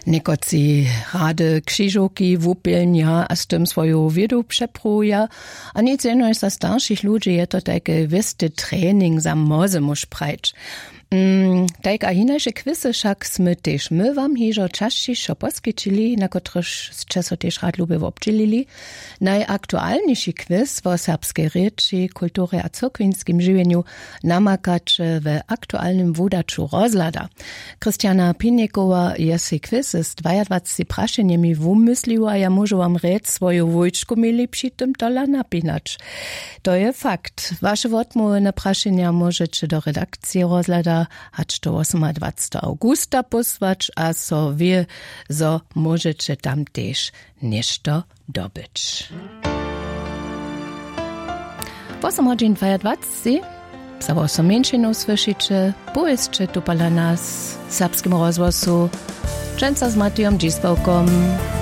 Nekoci rady krzyżówki, wupilnia, a z tym swoją wiedu przepruja, a nic jedno jest za starszych ludzi, je to taki wisty trening za moze musz prać. Tak a inače kwisy však sme tež my vám hižo čašćišo poskyčili, na kotryž časo tež rad lubię občilili. Najaktualniejszy quiz o serbskiej reči, kulturze a cokwinskim żywieniu namakać w aktualnym wudaczu rozlada. Krystiana Piniekowa jest quiz z 22 praszeniami wumysliła, ja może wam rec swoją wujczku mieli przy tym tola napinać. To je fakt. Wasze odmowy na praszenia możecie do redakcji rozlada hać to 28. augusta posłać, a so wie, so możecie tam też nešto dobyć. 8:22 za 8 mięczynów słyszycie, pojeźdźcie tu pala nas w serbskim rozgłosu, często z Matejom Dzisławką.